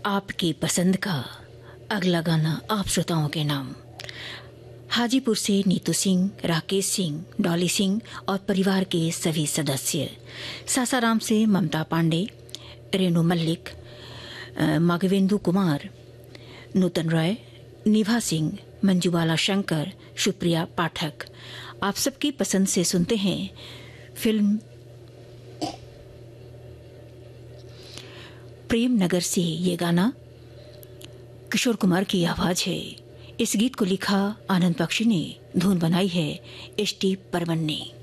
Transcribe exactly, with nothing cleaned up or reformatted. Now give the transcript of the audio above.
आपकी पसंद का अगला गाना आप श्रोताओं के नाम। हाजीपुर से नीतू सिंह, राकेश सिंह, डॉली सिंह और परिवार के सभी सदस्य। सासाराम से ममता पांडे, रेणु मल्लिक, माघवेंदु कुमार, नूतन रॉय, निभा सिंह, मंजुबाला शंकर, सुप्रिया पाठक। आप सबकी पसंद से सुनते हैं फिल्म प्रेम नगर से ये गाना। किशोर कुमार की आवाज है। इस गीत को लिखा आनंद बख्शी ने, धुन बनाई है एस टी बर्मन ने।